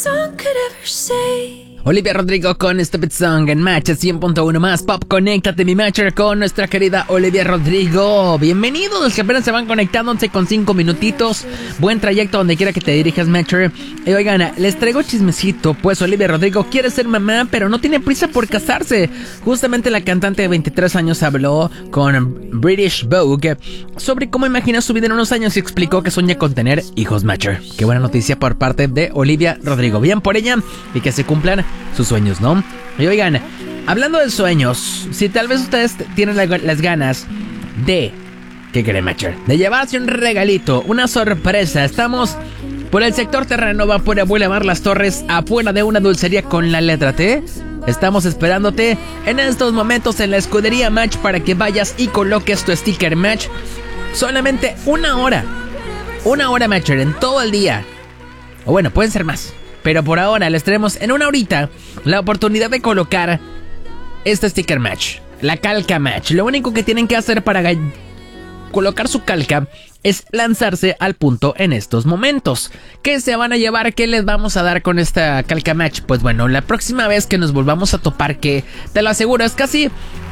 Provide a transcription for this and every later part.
Olivia Rodrigo con Stupid Song en Match 100.1 más Pop. Conéctate, mi matcher, con nuestra querida Olivia Rodrigo. Bienvenidos los que apenas se van conectando, 11:05 minutitos. Buen trayecto donde quiera que te dirijas, matcher. Y oigan, les traigo chismecito. Pues Olivia Rodrigo quiere ser mamá, pero no tiene prisa por casarse. Justamente la cantante de 23 años habló con British Vogue sobre cómo imagina su vida en unos años y explicó que sueña con tener hijos, matcher. Qué buena noticia por parte de Olivia Rodrigo. Bien por ella y que se cumplan sus sueños, ¿no? Y oigan, hablando de sueños, si tal vez ustedes tienen las ganas de... ¿Qué creen, matcher? De llevarse un regalito, una sorpresa. Estamos por el sector Terranova, por Boulevard Las Torres, afuera de una dulcería con la letra T. Estamos esperándote en estos momentos en la escudería Match para que vayas y coloques tu sticker Match. Solamente una hora, matcher, en todo el día. O bueno, pueden ser más, pero por ahora les traemos en una horita la oportunidad de colocar este sticker Match, la calca Match. Lo único que tienen que hacer para colocar su calca es lanzarse al punto en estos momentos. ¿Qué se van a llevar? ¿Qué les vamos a dar con esta calca Match? Pues bueno, la próxima vez que nos volvamos a topar, que te lo aseguro, es casi...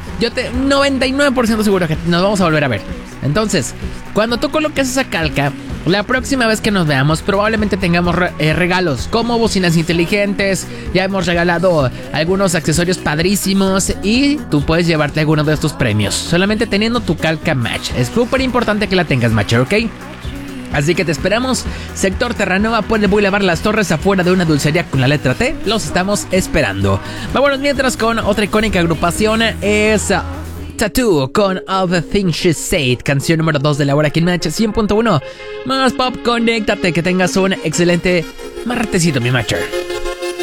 99% seguro que nos vamos a volver a ver. Entonces, cuando tú coloques esa calca, la próxima vez que nos veamos probablemente tengamos regalos como bocinas inteligentes. Ya hemos regalado algunos accesorios padrísimos y tú puedes llevarte alguno de estos premios solamente teniendo tu calca Match. Es súper importante que la tengas, matcher, ¿ok? Así que te esperamos, sector Terranova, puede Boulevard Las Torres, afuera de una dulcería con la letra T. Los estamos esperando. Vámonos mientras con otra icónica agrupación. Es Tattoo con All the Things She Said, canción número 2 de la hora aquí en Match 100.1 más Pop. Conéctate, que tengas un excelente martesito, mi matcher.